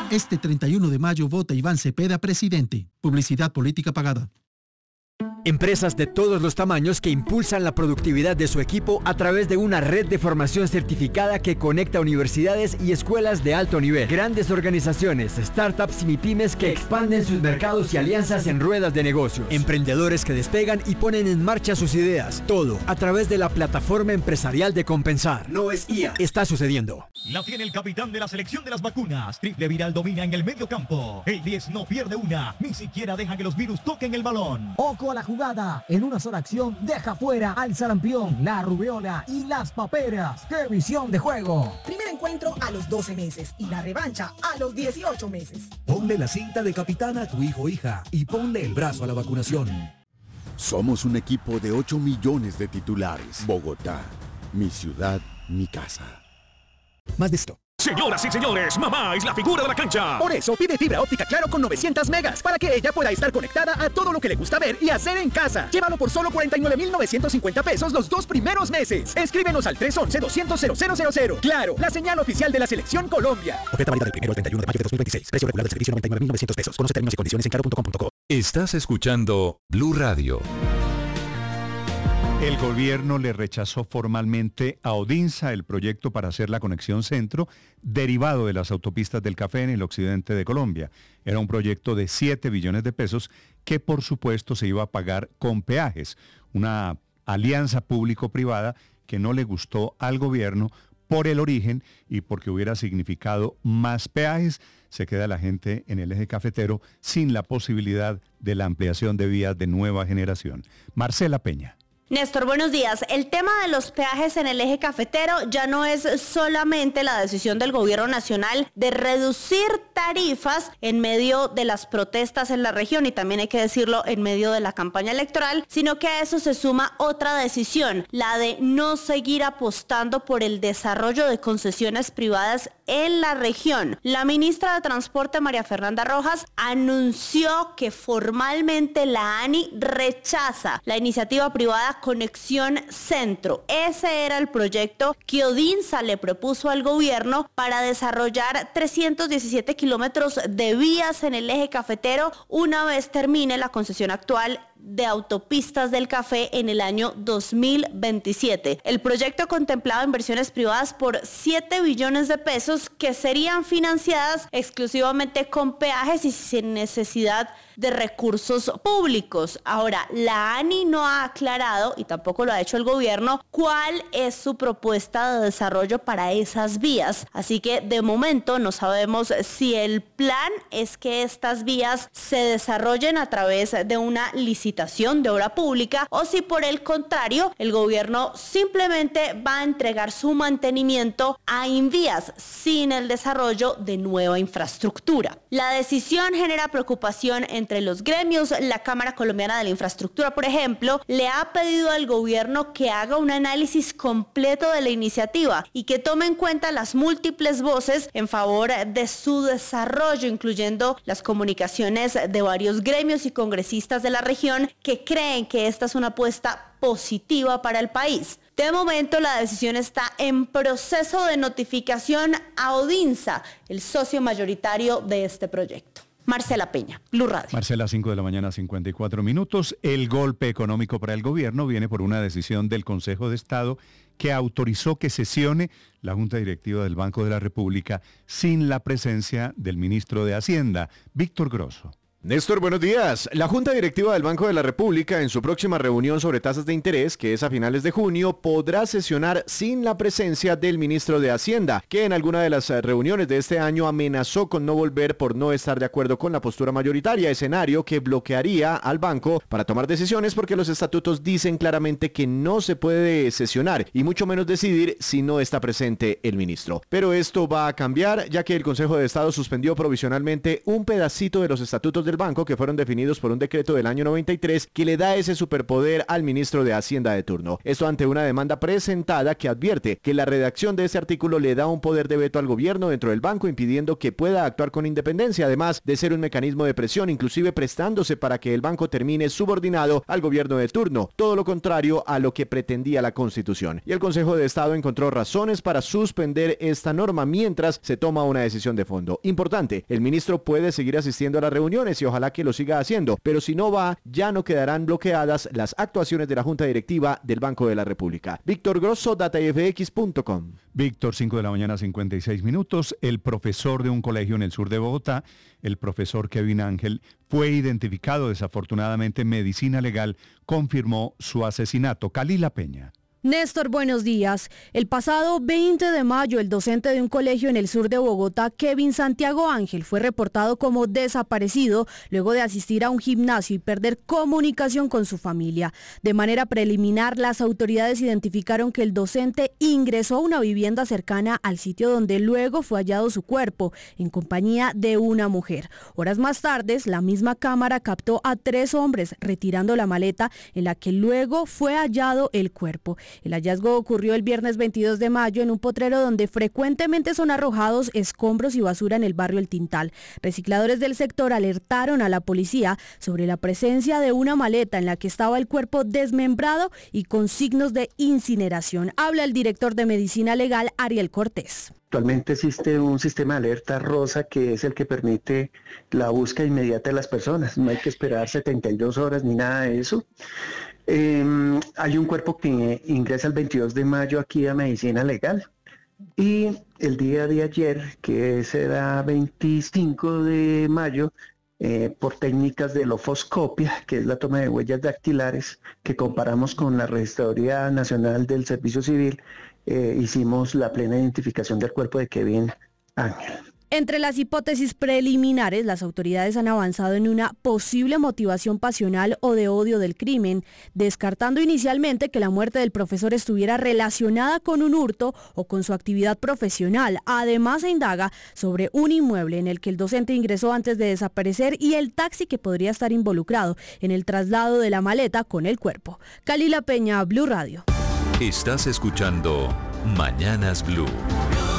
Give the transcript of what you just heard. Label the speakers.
Speaker 1: Este 31 de mayo vota Iván Cepeda presidente. Publicidad política pagada.
Speaker 2: Empresas de todos los tamaños que impulsan la productividad de su equipo a través de una red de formación certificada que conecta universidades y escuelas de alto nivel. Grandes organizaciones, startups y MIPYMES que expanden sus mercados y alianzas en ruedas de negocios. Emprendedores que despegan y ponen en marcha sus ideas. Todo a través de la plataforma empresarial de Compensar. No es IA. Está sucediendo.
Speaker 3: La tiene el capitán de la selección de las vacunas. Triple Viral domina en el medio campo. El 10 no pierde una. Ni siquiera deja que los virus toquen el balón.
Speaker 4: Ojo a la jugada. En una sola acción deja fuera al sarampión, la rubiola y las paperas. ¡Qué visión de juego!
Speaker 5: Primer encuentro a los 12 meses y la revancha a los 18 meses.
Speaker 6: Ponle la cinta de capitán a tu hijo o hija y ponle el brazo a la vacunación.
Speaker 7: Somos un equipo de 8 millones de titulares. Bogotá, mi ciudad, mi casa.
Speaker 6: Más de esto.
Speaker 8: Señoras y señores, mamá es la figura de la cancha.
Speaker 9: Por eso pide fibra óptica Claro con 900 megas para que ella pueda estar conectada a todo lo que le gusta ver y hacer en casa. Llévalo por solo 49,950 pesos los 2 primeros meses. Escríbenos al 311-200-0000. Claro, la señal oficial de la Selección Colombia.
Speaker 6: Oferta válida del 1 al 31 de mayo de 2026. Precio regular del servicio 99,900 pesos. Conoce términos y condiciones en claro.com.co.
Speaker 10: Estás escuchando Blue Radio.
Speaker 11: El gobierno le rechazó formalmente a Odinsa el proyecto para hacer la conexión centro derivado de las autopistas del café en el occidente de Colombia. Era un proyecto de 7 billones de pesos que por supuesto se iba a pagar con peajes. Una alianza público-privada que no le gustó al gobierno por el origen y porque hubiera significado más peajes. Se queda la gente en el eje cafetero sin la posibilidad de la ampliación de vías de nueva generación. Marcela Peña.
Speaker 12: Néstor, buenos días. El tema de los peajes en el eje cafetero ya no es solamente la decisión del gobierno nacional de reducir tarifas en medio de las protestas en la región y también hay que decirlo en medio de la campaña electoral, sino que a eso se suma otra decisión, la de no seguir apostando por el desarrollo de concesiones privadas en la región. La ministra de Transporte, María Fernanda Rojas, anunció que formalmente la ANI rechaza la iniciativa privada Conexión Centro. Ese era el proyecto que Odinsa le propuso al gobierno para desarrollar 317 kilómetros de vías en el eje cafetero una vez termine la concesión actual de autopistas del café en el año 2027. El proyecto contemplaba inversiones privadas por 7 billones de pesos que serían financiadas exclusivamente con peajes y sin necesidad de recursos públicos. Ahora, la ANI no ha aclarado, y tampoco lo ha hecho el gobierno, cuál es su propuesta de desarrollo para esas vías. Así que de momento no sabemos si el plan es que estas vías se desarrollen a través de una licitación de obra pública o si por el contrario el gobierno simplemente va a entregar su mantenimiento a Invías sin el desarrollo de nueva infraestructura. La decisión genera preocupación entre los gremios. La Cámara Colombiana de la Infraestructura, por ejemplo, le ha pedido al gobierno que haga un análisis completo de la iniciativa y que tome en cuenta las múltiples voces en favor de su desarrollo, incluyendo las comunicaciones de varios gremios y congresistas de la región que creen que esta es una apuesta positiva para el país. De momento, la decisión está en proceso de notificación a Odinsa, el socio mayoritario de este proyecto. Marcela Peña, Blue Radio.
Speaker 11: Marcela, 5 de la mañana, 54 minutos. El golpe económico para el gobierno viene por una decisión del Consejo de Estado que autorizó que sesione la Junta Directiva del Banco de la República sin la presencia del ministro de Hacienda, Víctor Grosso.
Speaker 13: Néstor, buenos días. La Junta Directiva del Banco de la República, en su próxima reunión sobre tasas de interés, que es a finales de junio, podrá sesionar sin la presencia del ministro de Hacienda, que en alguna de las reuniones de este año amenazó con no volver por no estar de acuerdo con la postura mayoritaria, escenario que bloquearía al banco para tomar decisiones porque los estatutos dicen claramente que no se puede sesionar y mucho menos decidir si no está presente el ministro. Pero esto va a cambiar, ya que el Consejo de Estado suspendió provisionalmente un pedacito de los estatutos del del banco que fueron definidos por un decreto del año 93 que le da ese superpoder al ministro de Hacienda de turno. Esto ante una demanda presentada que advierte que la redacción de este artículo le da un poder de veto al gobierno dentro del banco, impidiendo que pueda actuar con independencia, además de ser un mecanismo de presión, inclusive prestándose para que el banco termine subordinado al gobierno de turno, todo lo contrario a lo que pretendía la Constitución. Y el Consejo de Estado encontró razones para suspender esta norma mientras se toma una decisión de fondo. Importante, el ministro puede seguir asistiendo a las reuniones y ojalá que lo siga haciendo, pero si no va, ya no quedarán bloqueadas las actuaciones de la Junta Directiva del Banco de la República. Víctor Grosso, datafx.com.
Speaker 11: Víctor, 5:56 a.m. El profesor de un colegio en el sur de Bogotá, el profesor Kevin Ángel, fue identificado desafortunadamente en medicina legal, confirmó su asesinato. Kalila Peña.
Speaker 14: Néstor, buenos días. El pasado 20 de mayo, el docente de un colegio en el sur de Bogotá, Kevin Santiago Ángel, fue reportado como desaparecido luego de asistir a un gimnasio y perder comunicación con su familia. De manera preliminar, las autoridades identificaron que el docente ingresó a una vivienda cercana al sitio donde luego fue hallado su cuerpo, en compañía de una mujer. Horas más tarde, la misma cámara captó a 3 hombres retirando la maleta en la que luego fue hallado el cuerpo. El hallazgo ocurrió el viernes 22 de mayo en un potrero donde frecuentemente son arrojados escombros y basura en el barrio El Tintal. Recicladores del sector alertaron a la policía sobre la presencia de una maleta en la que estaba el cuerpo desmembrado y con signos de incineración. Habla el director de Medicina Legal, Ariel Cortés.
Speaker 15: Actualmente existe un sistema de alerta rosa que es el que permite la búsqueda inmediata de las personas. No hay que esperar 72 horas ni nada de eso. Hay un cuerpo que ingresa el 22 de mayo aquí a Medicina Legal y el día de ayer, que será 25 de mayo, por técnicas de lofoscopia, que es la toma de huellas dactilares, que comparamos con la Registraduría Nacional del Servicio Civil, hicimos la plena identificación del cuerpo de Kevin Ángel.
Speaker 14: Entre las hipótesis preliminares, las autoridades han avanzado en una posible motivación pasional o de odio del crimen, descartando inicialmente que la muerte del profesor estuviera relacionada con un hurto o con su actividad profesional. Además, se indaga sobre un inmueble en el que el docente ingresó antes de desaparecer y el taxi que podría estar involucrado en el traslado de la maleta con el cuerpo. Kalila Peña, Blue Radio.
Speaker 10: Estás escuchando Mañanas Blue.